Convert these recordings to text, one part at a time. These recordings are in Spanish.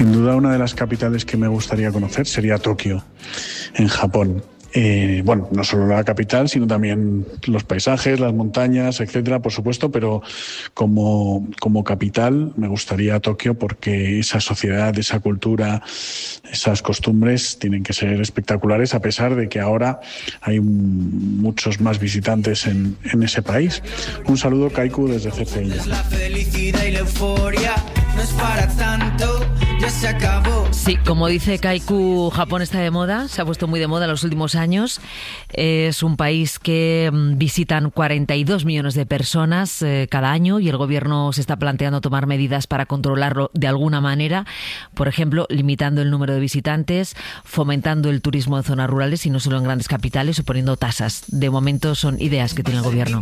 Sin duda, una de las capitales que me gustaría conocer sería Tokio, en Japón. Bueno, no solo la capital, sino también los paisajes, las montañas, etcétera, por supuesto, pero como capital me gustaría Tokio porque esa sociedad, esa cultura, esas costumbres tienen que ser espectaculares, a pesar de que ahora hay muchos más visitantes en ese país. Un saludo, Kaiku, desde Cercella. La felicidad y la euforia no es para tanto, ya se acabó. Sí, como dice Kaiku, Japón está de moda, se ha puesto muy de moda en los últimos años. Es un país que visitan 42 millones de personas cada año y el gobierno se está planteando tomar medidas para controlarlo de alguna manera, por ejemplo, limitando el número de visitantes, fomentando el turismo en zonas rurales y no solo en grandes capitales o poniendo tasas. De momento son ideas que tiene el gobierno.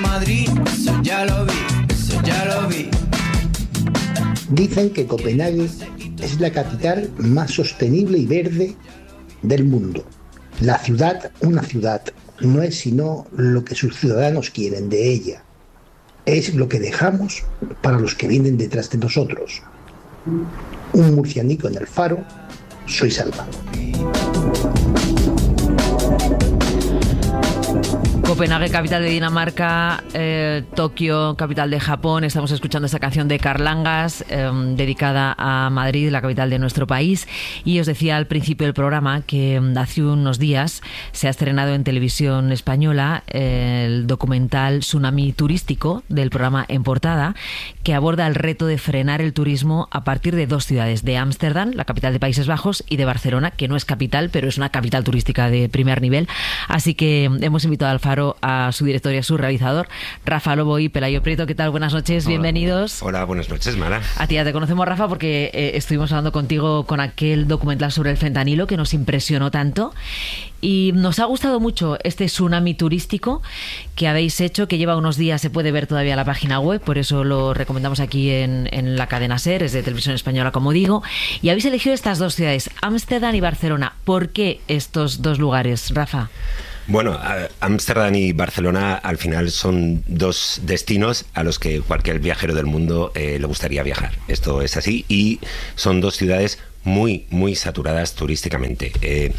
Dicen que Copenhague es la capital más sostenible y verde del mundo. La ciudad, una ciudad, no es sino lo que sus ciudadanos quieren de ella. Es lo que dejamos para los que vienen detrás de nosotros. Un murcianico en el Faro, soy Salva. Copenhague, capital de Dinamarca, Tokio, capital de Japón. Estamos escuchando esta canción de Carlangas, dedicada a Madrid, la capital de nuestro país. Y os decía al principio del programa que hace unos días se ha estrenado en televisión española el documental Tsunami Turístico del programa En Portada, que aborda el reto de frenar el turismo a partir de dos ciudades, de Ámsterdam, la capital de Países Bajos, y de Barcelona, que no es capital, pero es una capital turística de primer nivel. Así que hemos invitado al Faro a su director y a su realizador, Rafa Lobo y Pelayo Prieto. ¿Qué tal? Buenas noches, bienvenidos. Hola, buenas noches, Mara. A ti ya te conocemos, Rafa, porque estuvimos hablando contigo con aquel documental sobre el fentanilo que nos impresionó tanto. Y nos ha gustado mucho este tsunami turístico que habéis hecho, que lleva unos días, se puede ver todavía en la página web, por eso lo recomendamos aquí en la cadena SER, es de Televisión Española, como digo. Y habéis elegido estas dos ciudades, Ámsterdam y Barcelona. ¿Por qué estos dos lugares, Rafa? Bueno, Ámsterdam y Barcelona al final son dos destinos a los que cualquier viajero del mundo le gustaría viajar. Esto es así y son dos ciudades muy, muy saturadas turísticamente.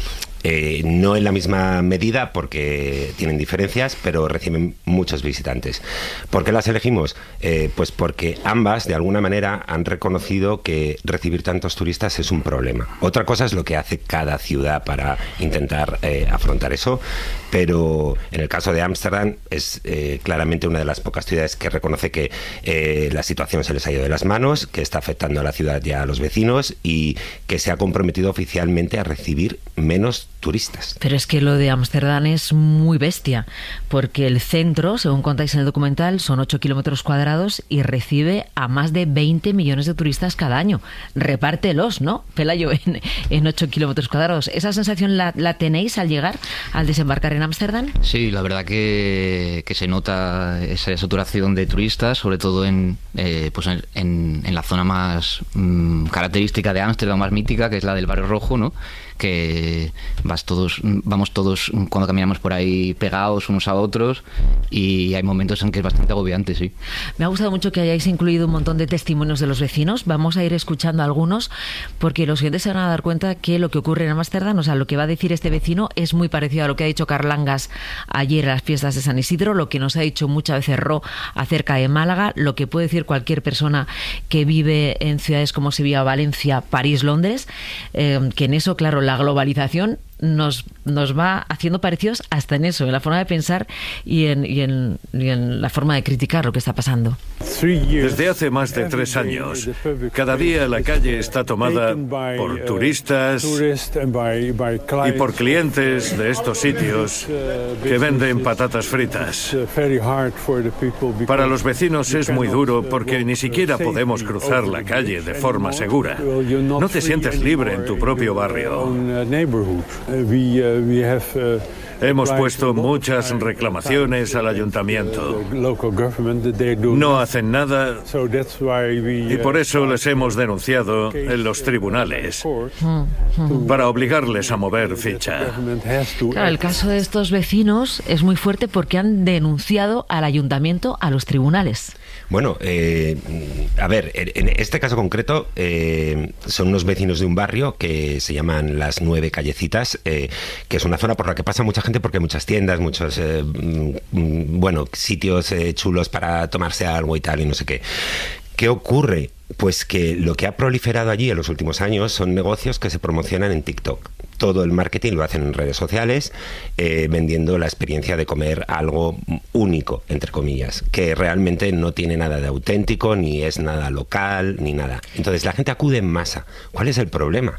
No en la misma medida porque tienen diferencias, pero reciben muchos visitantes. ¿Por qué las elegimos? Pues porque ambas, de alguna manera, han reconocido que recibir tantos turistas es un problema. Otra cosa es lo que hace cada ciudad para intentar afrontar eso, pero en el caso de Ámsterdam es claramente una de las pocas ciudades que reconoce que la situación se les ha ido de las manos, que está afectando a la ciudad y a los vecinos y que se ha comprometido oficialmente a recibir menos turistas. Pero es que lo de Ámsterdam es muy bestia, porque el centro, según contáis en el documental, son 8 kilómetros cuadrados y recibe a más de 20 millones de turistas cada año. Repártelos, ¿no, Pelayo, en 8 kilómetros cuadrados? ¿Esa sensación la tenéis al llegar, al desembarcar en Ámsterdam? Sí, la verdad que se nota esa saturación de turistas, sobre todo en la zona más característica de Ámsterdam, más mítica, que es la del Barrio Rojo, ¿no? Que vamos todos cuando caminamos por ahí pegados unos a otros y hay momentos en que es bastante agobiante, sí. Me ha gustado mucho que hayáis incluido un montón de testimonios de los vecinos. Vamos a ir escuchando algunos porque los oyentes se van a dar cuenta que lo que ocurre en Ámsterdam, o sea, lo que va a decir este vecino es muy parecido a lo que ha dicho Carlangas ayer a las fiestas de San Isidro, lo que nos ha dicho muchas veces Ro acerca de Málaga, lo que puede decir cualquier persona que vive en ciudades como Sevilla, Valencia, París, Londres, que en eso, claro, la globalización nos va haciendo parecidos hasta en eso, en la forma de pensar y en la forma de criticar lo que está pasando. Desde hace más de 3 años, cada día la calle está tomada por turistas y por clientes de estos sitios que venden patatas fritas. Para los vecinos es muy duro porque ni siquiera podemos cruzar la calle de forma segura. No te sientes libre en tu propio barrio. Hemos puesto muchas reclamaciones al ayuntamiento. No hacen nada y por eso les hemos denunciado en los tribunales para obligarles a mover ficha. Claro, el caso de estos vecinos es muy fuerte porque han denunciado al ayuntamiento a los tribunales. Bueno, a ver, en este caso concreto son unos vecinos de un barrio que se llaman Las 9 Callecitas, que es una zona por la que pasa mucha gente porque hay muchas tiendas, muchos sitios chulos para tomarse algo y tal y no sé qué. ¿Qué ocurre? Pues que lo que ha proliferado allí en los últimos años son negocios que se promocionan en TikTok. Todo el marketing lo hacen en redes sociales, vendiendo la experiencia de comer algo único, entre comillas, que realmente no tiene nada de auténtico, ni es nada local, ni nada. Entonces la gente acude en masa. ¿Cuál es el problema?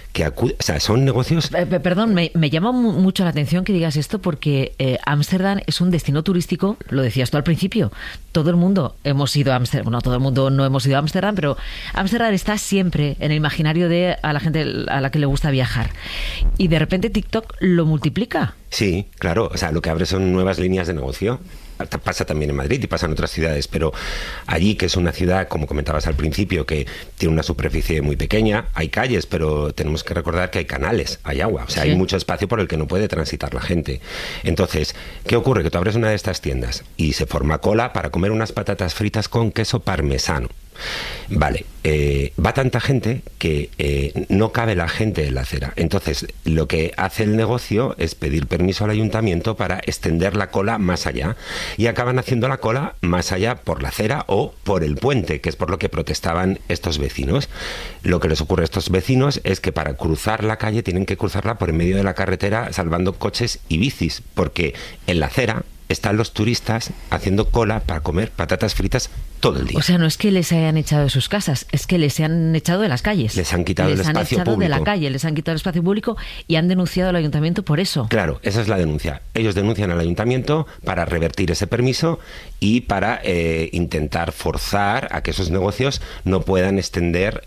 Son negocios... Perdón, me llama mucho la atención que digas esto porque Ámsterdam es un destino turístico, lo decías tú al principio, todo el mundo hemos ido a Ámsterdam, bueno, todo el mundo no hemos ido a Ámsterdam, pero Ámsterdam está siempre en el imaginario de a la gente a la que le gusta viajar. Y de repente TikTok lo multiplica. Sí, claro, lo que abre son nuevas líneas de negocio. Pasa también en Madrid y pasa en otras ciudades, pero allí, que es una ciudad, como comentabas al principio, que tiene una superficie muy pequeña, hay calles, pero tenemos que recordar que hay canales, hay agua, sí. Hay mucho espacio por el que no puede transitar la gente. Entonces, ¿qué ocurre? Que tú abres una de estas tiendas y se forma cola para comer unas patatas fritas con queso parmesano. Vale, va tanta gente que no cabe la gente en la acera. Entonces, lo que hace el negocio es pedir permiso al ayuntamiento para extender la cola más allá. Y acaban haciendo la cola más allá por la acera o por el puente, que es por lo que protestaban estos vecinos. Lo que les ocurre a estos vecinos es que para cruzar la calle tienen que cruzarla por en medio de la carretera, salvando coches y bicis, porque en la acera están los turistas haciendo cola para comer patatas fritas todo el día. O sea, no es que les hayan echado de sus casas, es que les han echado de las calles. Les han quitado el espacio público. Les han echado de la calle, les han quitado el espacio público y han denunciado al ayuntamiento por eso. Claro, esa es la denuncia. Ellos denuncian al ayuntamiento para revertir ese permiso y para intentar forzar a que esos negocios no puedan extender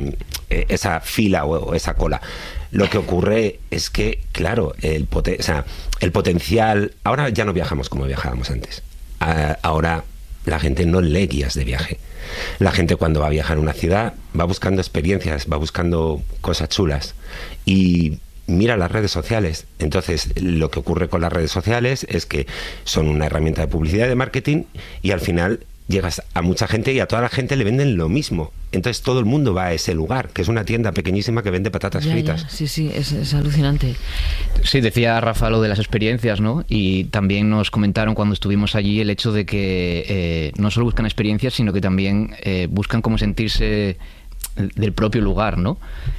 esa fila o esa cola. Lo que ocurre es que, claro, el potencial... Ahora ya no viajamos como viajábamos antes. Ahora la gente no lee guías de viaje. La gente, cuando va a viajar a una ciudad, va buscando experiencias, va buscando cosas chulas y mira las redes sociales. Entonces, lo que ocurre con las redes sociales es que son una herramienta de publicidad, de marketing, y al final llegas a mucha gente y a toda la gente le venden lo mismo. Entonces todo el mundo va a ese lugar, que es una tienda pequeñísima que vende patatas fritas. Sí, es alucinante. Sí, decía Rafa lo de las experiencias, ¿no? Y también nos comentaron cuando estuvimos allí el hecho de que no solo buscan experiencias, sino que también buscan cómo sentirse del propio lugar, ¿no?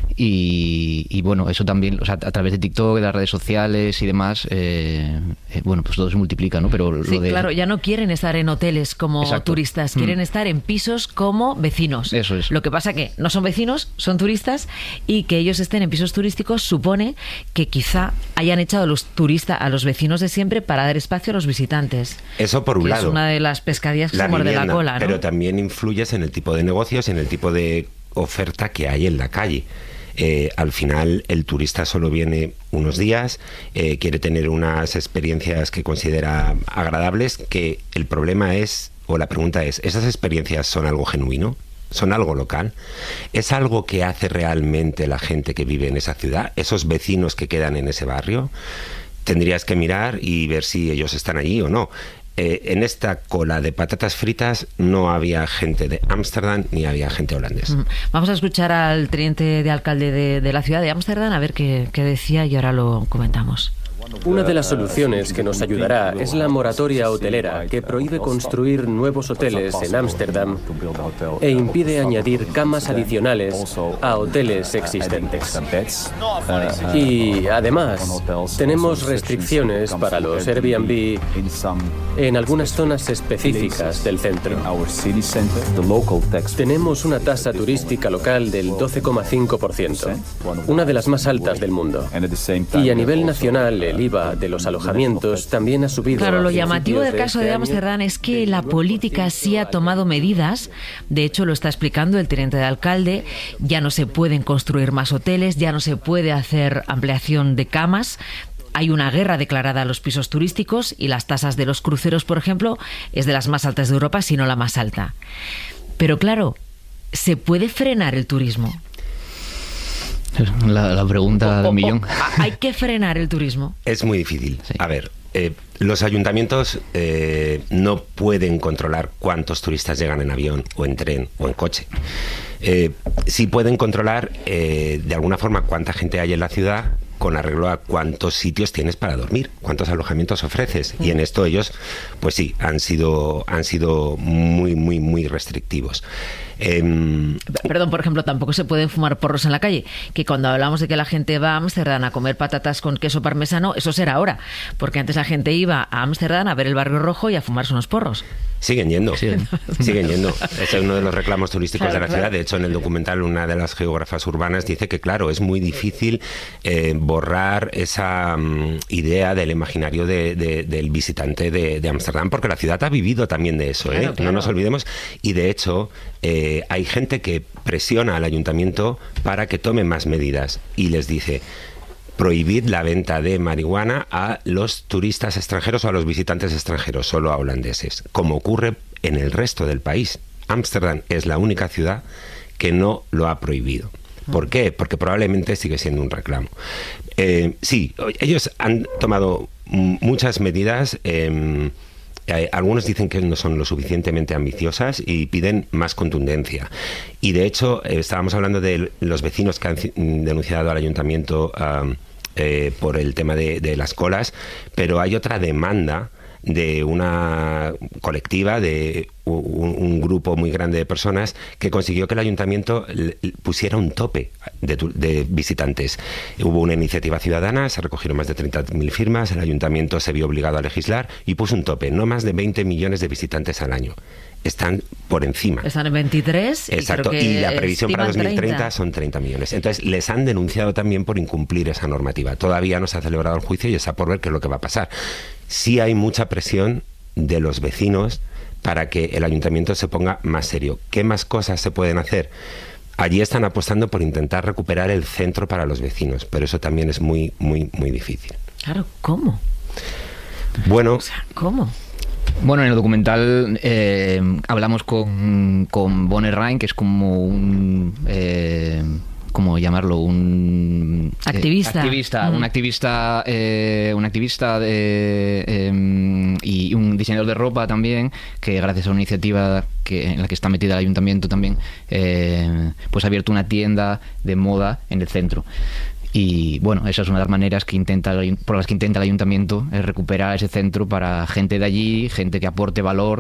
Y bueno, eso también, a través de TikTok, de las redes sociales y demás, pues todo se multiplica, ¿no? Pero claro, ya no quieren estar en hoteles como turistas, quieren estar en pisos como vecinos. Eso es. Lo que pasa que no son vecinos, son turistas, y que ellos estén en pisos turísticos supone que quizá hayan echado a los vecinos de siempre para dar espacio a los visitantes. Eso por un lado. Es una de las pescadillas que se muerde la cola, ¿no? Pero también influyes en el tipo de negocios, en el tipo de oferta que hay en la calle. Al final el turista solo viene unos días, quiere tener unas experiencias que considera agradables, que el problema es, o la pregunta es, ¿esas experiencias son algo genuino? ¿Son algo local? ¿Es algo que hace realmente la gente que vive en esa ciudad? ¿Esos vecinos que quedan en ese barrio? Tendrías que mirar y ver si ellos están allí o no. En esta cola de patatas fritas no había gente de Ámsterdam ni había gente holandesa. Vamos a escuchar al teniente de alcalde de la ciudad de Ámsterdam a ver qué decía, y ahora lo comentamos. Una de las soluciones que nos ayudará es la moratoria hotelera, que prohíbe construir nuevos hoteles en Ámsterdam e impide añadir camas adicionales a hoteles existentes. Y además, tenemos restricciones para los Airbnb en algunas zonas específicas del centro. Tenemos una tasa turística local del 12,5%, una de las más altas del mundo. Y a nivel nacional, el IVA de los alojamientos también ha subido. Claro, lo llamativo del caso de Ámsterdam es que la política sí ha tomado medidas. De hecho, lo está explicando el teniente de alcalde. Ya no se pueden construir más hoteles, ya no se puede hacer ampliación de camas. Hay una guerra declarada a los pisos turísticos, y las tasas de los cruceros, por ejemplo, es de las más altas de Europa, si no la más alta. Pero claro, ¿se puede frenar el turismo? La pregunta del millón. ¿Hay que frenar el turismo? Es muy difícil. Sí. A ver, los ayuntamientos no pueden controlar cuántos turistas llegan en avión o en tren o en coche. Sí pueden controlar de alguna forma cuánta gente hay en la ciudad, con arreglo a cuántos sitios tienes para dormir, cuántos alojamientos ofreces. Y en esto ellos, pues sí, han sido muy restrictivos. Perdón, por ejemplo, tampoco se pueden fumar porros en la calle, que cuando hablamos de que la gente va a Ámsterdam a comer patatas con queso parmesano, eso será ahora, porque antes la gente iba a Ámsterdam a ver el Barrio Rojo y a fumarse unos porros. Siguen yendo. Ese es uno de los reclamos turísticos de la ciudad. De hecho, en el documental, una de las geógrafas urbanas dice que, claro, es muy difícil borrar esa idea del imaginario del visitante de Ámsterdam, porque la ciudad ha vivido también de eso, claro. No nos olvidemos. Y de hecho, hay gente que presiona al ayuntamiento para que tome más medidas y les dice: prohibid la venta de marihuana a los turistas extranjeros o a los visitantes extranjeros, solo a holandeses, como ocurre en el resto del país. Ámsterdam es la única ciudad que no lo ha prohibido. ¿Por qué? Porque probablemente sigue siendo un reclamo. Sí, ellos han tomado muchas medidas. Algunos dicen que no son lo suficientemente ambiciosas y piden más contundencia. Y de hecho, estábamos hablando de los vecinos que han denunciado al ayuntamiento por el tema de las colas, pero hay otra demanda de una colectiva, de un grupo muy grande de personas que consiguió que el ayuntamiento pusiera un tope de visitantes. Hubo una iniciativa ciudadana, se recogieron más de 30.000 firmas, el ayuntamiento se vio obligado a legislar y puso un tope, no más de 20 millones de visitantes al año. Están por encima. Están en 23. Exacto, y la previsión para 2030 son 30 millones. Entonces, les han denunciado también por incumplir esa normativa. Todavía no se ha celebrado el juicio y está por ver qué es lo que va a pasar. Sí hay mucha presión de los vecinos para que el ayuntamiento se ponga más serio. ¿Qué más cosas se pueden hacer? Allí están apostando por intentar recuperar el centro para los vecinos, pero eso también es muy difícil. Claro, ¿cómo? Bueno, o sea, ¿cómo? Bueno, en el documental hablamos con Bonnie Ryan, que es como un... ¿cómo llamarlo? Un activista. Un activista y un diseñador de ropa también, que gracias a una iniciativa en la que está metida el ayuntamiento también, pues ha abierto una tienda de moda en el centro. Y bueno, esa es una de las maneras por las que intenta el ayuntamiento, es recuperar ese centro para gente de allí, gente que aporte valor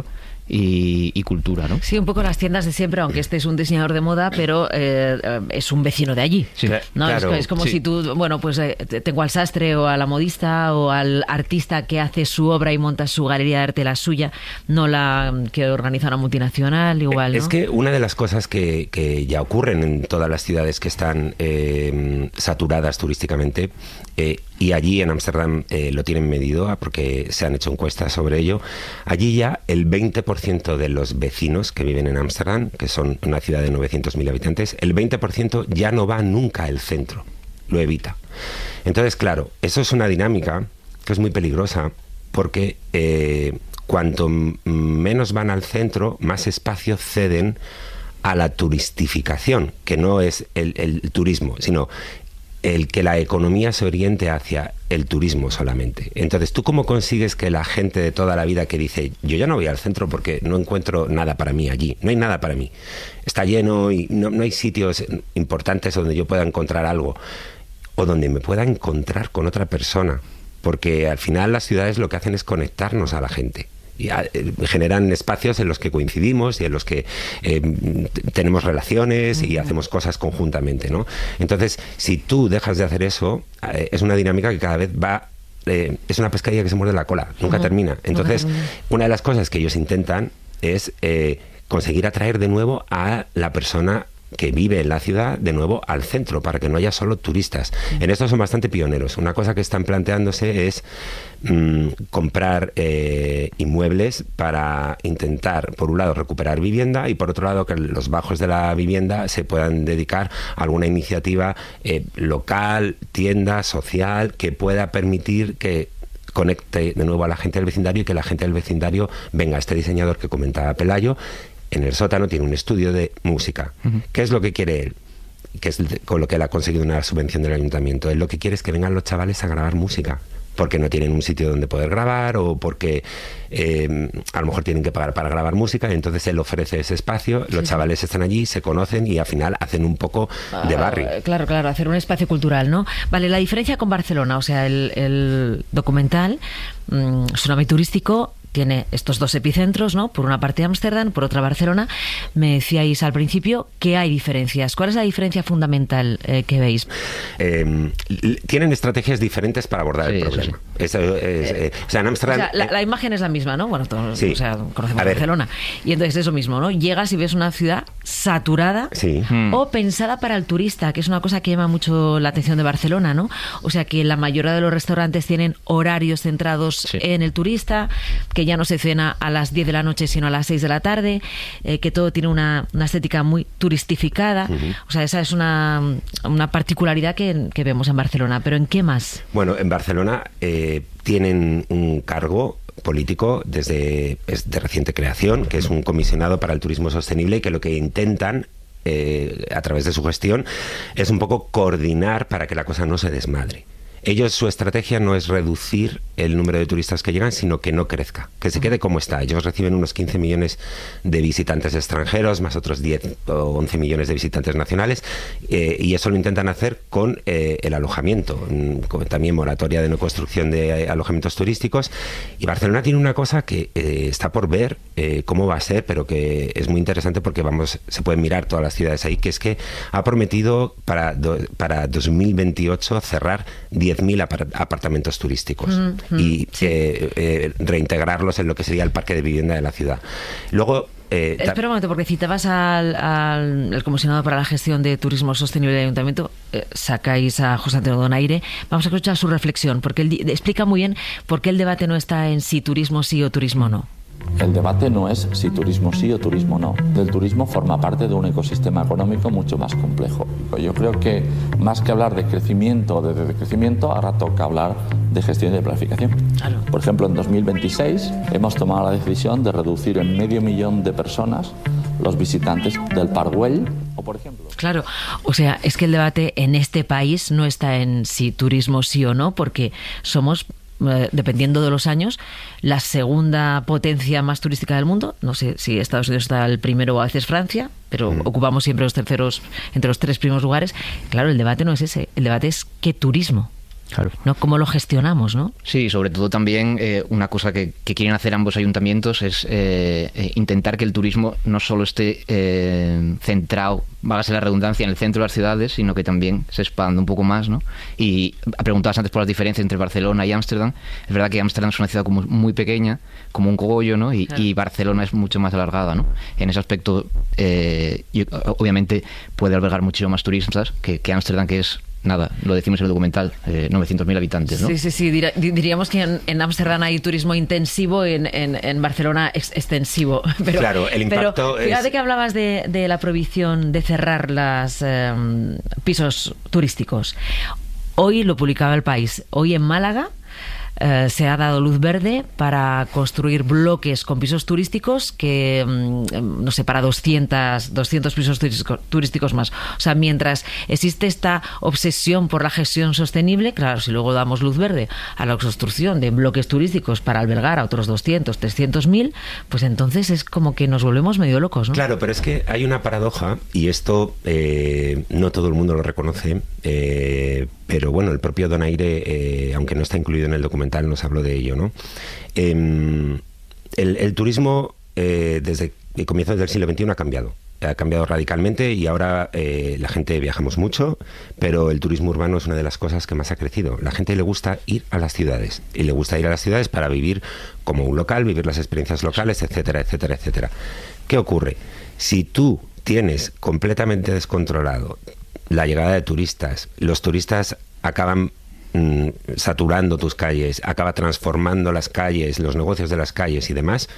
y cultura, ¿no? Sí, un poco las tiendas de siempre, aunque este es un diseñador de moda, pero es un vecino de allí. Sí, ¿no? Claro, es como si tú, bueno, pues tengo al sastre o a la modista o al artista que hace su obra y monta su galería de arte, la suya, no la que organiza una multinacional, igual, ¿no? Es que una de las cosas que ya ocurren en todas las ciudades que están saturadas turísticamente, y allí en Ámsterdam lo tienen medido porque se han hecho encuestas sobre ello, allí ya el 20% de los vecinos que viven en Ámsterdam, que son una ciudad de 900.000 habitantes, el 20% ya no va nunca al centro, lo evita. Entonces, claro, eso es una dinámica que es muy peligrosa porque cuanto menos van al centro, más espacio ceden a la turistificación, que no es el turismo, sino el que la economía se oriente hacia el turismo solamente. Entonces, ¿tú cómo consigues que la gente de toda la vida que dice, yo ya no voy al centro porque no encuentro nada para mí allí, no hay nada para mí, está lleno y no hay sitios importantes donde yo pueda encontrar algo o donde me pueda encontrar con otra persona? Porque al final las ciudades lo que hacen es conectarnos a la gente. Y generan espacios en los que coincidimos y en los que tenemos relaciones y hacemos cosas conjuntamente, ¿no? Entonces, si tú dejas de hacer eso, es una dinámica que cada vez va... es una pescadilla que se muerde la cola, nunca termina. Entonces, una de las cosas que ellos intentan es conseguir atraer de nuevo a la persona que vive en la ciudad de nuevo al centro, para que no haya solo turistas. En esto son bastante pioneros. Una cosa que están planteándose es comprar inmuebles para intentar, por un lado, recuperar vivienda y por otro lado, que los bajos de la vivienda se puedan dedicar a alguna iniciativa local, tienda, social, que pueda permitir que conecte de nuevo a la gente del vecindario y que la gente del vecindario venga. Este diseñador que comentaba Pelayo, en el sótano tiene un estudio de música. ¿Qué es lo que quiere él? Que es con lo que él ha conseguido una subvención del ayuntamiento. Él lo que quiere es que vengan los chavales a grabar música. porque no tienen un sitio donde poder grabar o porque a lo mejor tienen que pagar para grabar música, y entonces él ofrece ese espacio, los chavales están allí, se conocen y al final hacen un poco de barrio. Claro, hacer un espacio cultural, ¿no? Vale, la diferencia con Barcelona, o sea, el documental Tsunami Turístico tiene estos dos epicentros, ¿no? Por una parte Ámsterdam, por otra Barcelona. Me decíais al principio que hay diferencias. ¿Cuál es la diferencia fundamental que veis? Tienen estrategias diferentes para abordar el problema. O sea, en Ámsterdam... O sea, la imagen es la misma, ¿no? Bueno, todos conocemos Barcelona. Y entonces eso mismo, ¿no? Llegas y ves una ciudad saturada o pensada para el turista, que es una cosa que llama mucho la atención de Barcelona, ¿no? O sea, que la mayoría de los restaurantes tienen horarios centrados en el turista, que ya no se cena a las 10 de la noche sino a las 6 de la tarde, que todo tiene una estética muy turistificada. O sea, esa es una particularidad que vemos en Barcelona. ¿Pero en qué más? Bueno, en Barcelona tienen un cargo político de reciente creación, que es un comisionado para el turismo sostenible, y que lo que intentan a través de su gestión es un poco coordinar para que la cosa no se desmadre. Ellos, su estrategia no es reducir el número de turistas que llegan, sino que no crezca, que se quede como está. Ellos reciben unos 15 millones de visitantes extranjeros, más otros 10 o 11 millones de visitantes nacionales, y eso lo intentan hacer con el alojamiento, con también moratoria de no construcción de alojamientos turísticos. Y Barcelona tiene una cosa que está por ver cómo va a ser, pero que es muy interesante porque se pueden mirar todas las ciudades ahí, que es que ha prometido para 2028 cerrar 10.000 apartamentos turísticos y reintegrarlos en lo que sería el parque de vivienda de la ciudad. Luego... Espera un momento, porque citabas al comisionado para la gestión de turismo sostenible del Ayuntamiento, sacáis a José Antonio Donaire. Vamos a escuchar su reflexión, porque él explica muy bien por qué el debate no está en si turismo sí o turismo no. El debate no es si turismo sí o turismo no. El turismo forma parte de un ecosistema económico mucho más complejo. Yo creo que más que hablar de crecimiento o de decrecimiento, ahora toca hablar de gestión y de planificación. Claro. Por ejemplo, en 2026 hemos tomado la decisión de reducir en 500.000 de personas los visitantes del Parc Güell, o por ejemplo... Claro, o sea, es que el debate en este país no está en si turismo sí o no, porque somos... dependiendo de los años, la segunda potencia más turística del mundo. No sé si Estados Unidos está el primero o a veces Francia, pero ocupamos siempre los terceros, entre los 3 primeros lugares. Claro, el debate no es ese, el debate es qué turismo. Claro. ¿No? ¿Cómo lo gestionamos, no? Sí, sobre todo también una cosa que quieren hacer ambos ayuntamientos es intentar que el turismo no solo esté centrado, válgase la redundancia, en el centro de las ciudades, sino que también se expanda un poco más, ¿no? Y preguntabas antes por las diferencias entre Barcelona y Ámsterdam. Es verdad que Ámsterdam es una ciudad como muy pequeña, como un cogollo, ¿no? Y Barcelona es mucho más alargada, ¿no? En ese aspecto, obviamente puede albergar muchísimo más turistas que Ámsterdam, que es... Nada, lo decimos en el documental, 900.000 habitantes, ¿no? Sí, diríamos que en Ámsterdam hay turismo intensivo, en Barcelona extensivo. Pero, claro, el impacto fíjate que hablabas de la prohibición de cerrar los pisos turísticos. Hoy lo publicaba El País. Hoy en Málaga se ha dado luz verde para construir bloques con pisos turísticos que, no sé, para 200 pisos turísticos más. O sea, mientras existe esta obsesión por la gestión sostenible, claro, si luego damos luz verde a la construcción de bloques turísticos para albergar a otros 200, 300.000, pues entonces es como que nos volvemos medio locos, ¿no? Claro, pero es que hay una paradoja, y esto no todo el mundo lo reconoce, pero bueno, el propio Donaire, aunque no está incluido en el documental, nos habló de ello, ¿no? El turismo desde comienzos del siglo XXI ha cambiado radicalmente, y ahora la gente viajamos mucho, pero el turismo urbano es una de las cosas que más ha crecido. La gente le gusta ir a las ciudades, y le gusta ir a las ciudades para vivir como un local, vivir las experiencias locales, etcétera, etcétera, etcétera. ¿Qué ocurre? Si tú tienes completamente descontrolado la llegada de turistas, los turistas acaban saturando tus calles, acaba transformando las calles, los negocios de las calles y demás,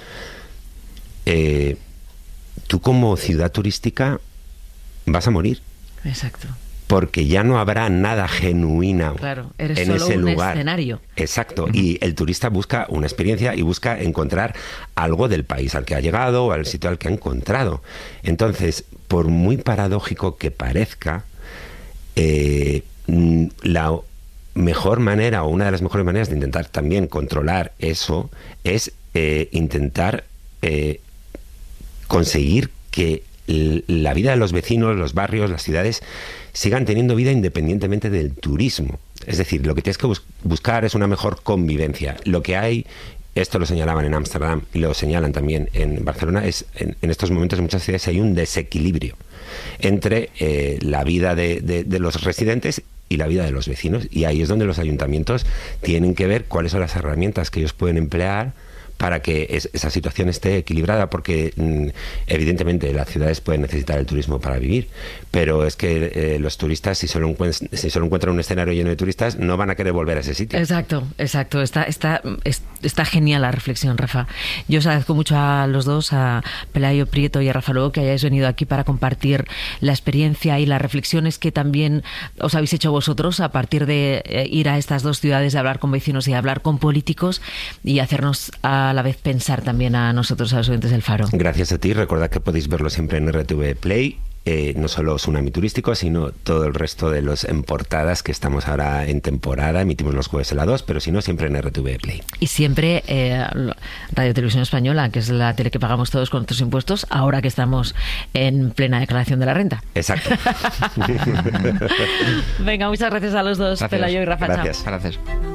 tú como ciudad turística vas a morir. Exacto. Porque ya no habrá nada genuino en ese lugar. Escenario. Exacto. Y el turista busca una experiencia y busca encontrar algo del país al que ha llegado o al sitio al que ha encontrado. Entonces, por muy paradójico que parezca, mejor manera, o una de las mejores maneras de intentar también controlar eso, es intentar conseguir que la vida de los vecinos, los barrios, las ciudades sigan teniendo vida independientemente del turismo. Es decir, lo que tienes que buscar es una mejor convivencia. Lo que hay, esto lo señalaban en Ámsterdam y lo señalan también en Barcelona, es en estos momentos en muchas ciudades hay un desequilibrio entre la vida de los residentes y la vida de los vecinos, y ahí es donde los ayuntamientos tienen que ver cuáles son las herramientas que ellos pueden emplear para que esa situación esté equilibrada, porque evidentemente las ciudades pueden necesitar el turismo para vivir, pero es que los turistas, si solo encuentran un escenario lleno de turistas, no van a querer volver a ese sitio. Exacto. Está genial la reflexión, Rafa. Yo os agradezco mucho a los dos, a Pelayo Prieto y a Rafa Lobo, que hayáis venido aquí para compartir la experiencia y las reflexiones que también os habéis hecho vosotros a partir de ir a estas dos ciudades, de hablar con vecinos y de hablar con políticos, y hacernos a la vez pensar también a nosotros, a los oyentes del Faro. Gracias a ti. Recordad que podéis verlo siempre en RTV Play. No solo Tsunami Turístico, sino todo el resto de los en portadas, que estamos ahora en temporada, emitimos los jueves a las 2, pero si no, siempre en RTV Play. Y siempre Radio Televisión Española, que es la tele que pagamos todos con nuestros impuestos, ahora que estamos en plena declaración de la renta. Exacto. Venga, muchas gracias a los dos, Pelayo y Rafa. Gracias. Gracias.